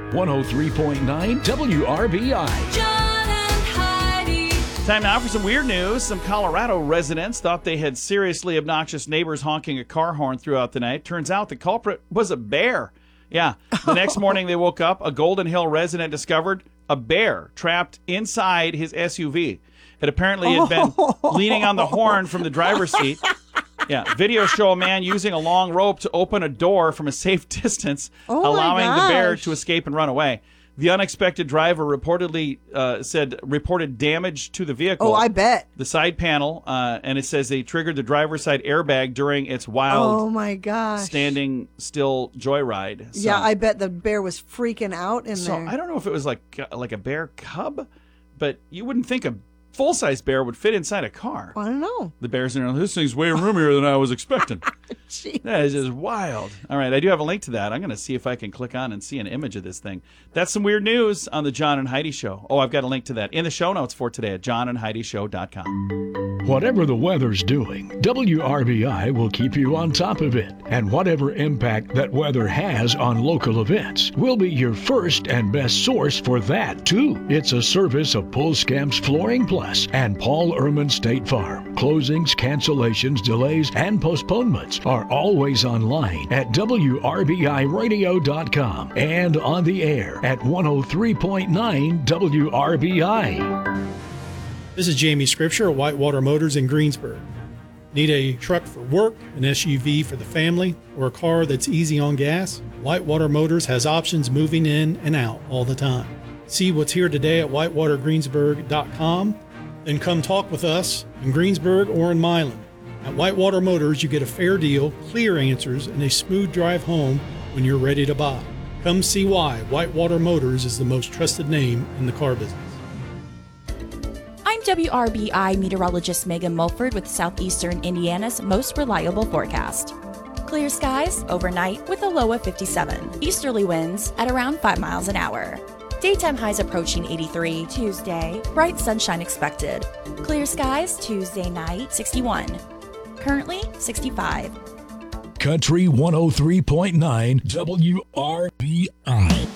103.9 WRBI. John and Heidi. Time now for some weird news. Some Colorado residents thought they had seriously obnoxious neighbors honking a car horn throughout the night. Turns out the culprit was a bear. Yeah. The next morning they woke up, a Golden Hill resident discovered a bear trapped inside his SUV. It apparently had been leaning on the horn from the driver's seat. Yeah, videos show a man using a long rope to open a door from a safe distance, allowing the bear to escape and run away. The unexpected driver reportedly reported damage to the vehicle. Oh, I bet. The side panel, and it says they triggered the driver's side airbag during its wild, oh my gosh, standing still joyride. So, yeah, I bet the bear was freaking out in so there. I don't know if it was like a bear cub, but you wouldn't think a full-size bear would fit inside a car. I don't know. The bear's in there. This thing's way roomier than I was expecting. That is just wild. All right, I do have a link to that. I'm going to see if I can click on and see an image of this thing. That's some weird news on the John and Heidi Show. Oh, I've got a link to that in the show notes for today at johnandheidishow.com. Whatever the weather's doing, WRBI will keep you on top of it. And whatever impact that weather has on local events, we'll be your first and best source for that, too. It's a service of Pulskamps Flooring Plus and Paul Ehrman State Farm. Closings, cancellations, delays, and postponements are always online at WRBIRadio.com and on the air at 103.9 WRBI. This is Jamie Scripture at Whitewater Motors in Greensburg. Need a truck for work, an SUV for the family, or a car that's easy on gas? Whitewater Motors has options moving in and out all the time. See what's here today at whitewatergreensburg.com. Then come talk with us in Greensburg or in Milan. At Whitewater Motors, you get a fair deal, clear answers, and a smooth drive home when you're ready to buy. Come see why Whitewater Motors is the most trusted name in the car business. I'm WRBI meteorologist Megan Mulford with Southeastern Indiana's most reliable forecast. Clear skies overnight with a low of 57. Easterly winds at around 5 miles an hour. Daytime highs approaching 83 Tuesday. Bright sunshine expected. Clear skies Tuesday night, 61. Currently 65. Country 103.9 WRBI.